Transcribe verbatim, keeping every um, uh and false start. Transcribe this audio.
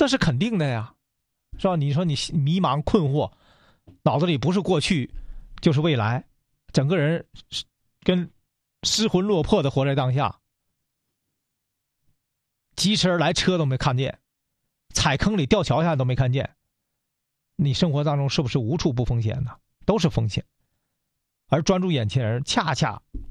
这是肯定的呀，是吧？你说你迷茫困惑，脑子里不是过去就是未来，整个人跟失魂落魄的活在当下，疾驰而来车都没看见，踩坑里掉桥下都没看见，你生活当中是不是无处不风险呢？都是风险。而专注眼前人，恰恰